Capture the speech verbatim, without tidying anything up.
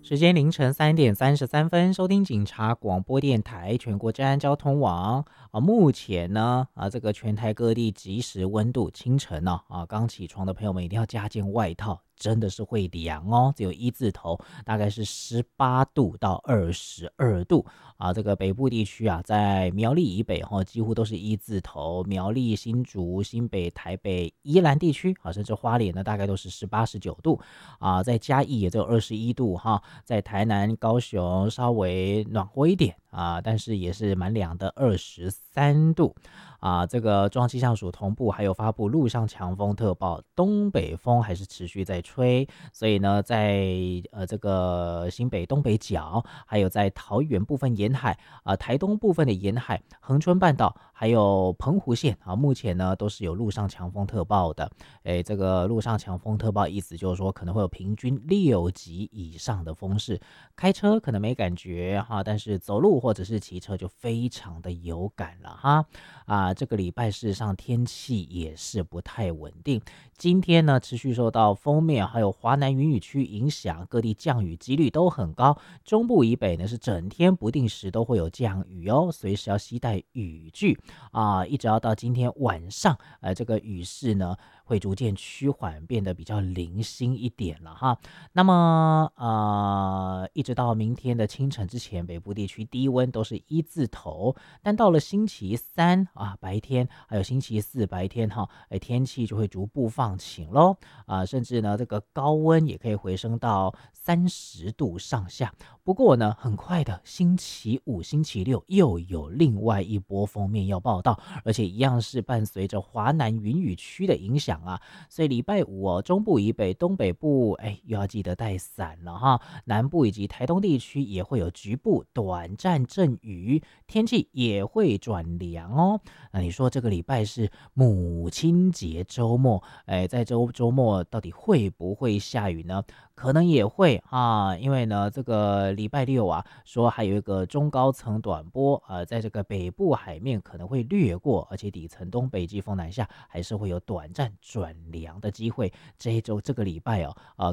时间凌晨三点三十三分，收听警察广播电台全国治安交通网啊。目前呢啊，这个全台各地即时温度，清晨呢啊，刚起床的朋友们一定要加件外套，真的是会凉哦，只有一字头，大概是十八度到二十二度啊。这个北部地区啊，在苗栗以北哈、哦，几乎都是一字头，苗栗、新竹、新北、台北、宜兰地区啊，甚至花莲呢，大概都是十八、十九度啊。在嘉义也只有二十一度哈。在台南、高雄稍微暖和一点啊，但是也是蛮凉的，二十三度啊。这个中央气象署同步还有发布陆上强风特报，东北风还是持续在吹，所以呢，在呃这个新北东北角，还有在桃园部分沿海啊、台东部分的沿海、恒春半岛，还有澎湖县啊，目前呢都是有陆上强风特报的。哎，这个陆上强风特报意思就是说可能会有平均六级以上的风势，开车可能没感觉哈，但是走路或者是骑车就非常的有感了哈。啊，这个礼拜事实上天气也是不太稳定，今天呢持续受到锋面还有华南云雨区影响，各地降雨几率都很高，中部以北呢是整天不定时都会有降雨哦，随时要携带雨具啊，一直要到今天晚上，呃，这个雨势呢会逐渐趋缓，变得比较零星一点了哈。那么呃，一直到明天的清晨之前，北部地区低温都是一字头，但到了星期三啊白天，还有星期四白天哈，哎天气就会逐步放晴喽啊，甚至呢这个高温也可以回升到三十度上下。不过呢，很快的星期五、星期六又有另外一波锋面要报道，而且一样是伴随着华南云雨区的影响啊，所以礼拜五哦，中部以北、东北部，哎，又要记得带伞了哈。南部以及台东地区也会有局部短暂阵雨，天气也会转凉哦。那你说这个礼拜是母亲节周末，哎，在周周末到底会不会下雨呢？可能也会啊，因为呢，这个礼拜六啊，说还有一个中高层短波，呃，在这个北部海面可能会掠过，而且底层东北季风南下，还是会有短暂转凉的机会。这一周这个礼拜哦，呃，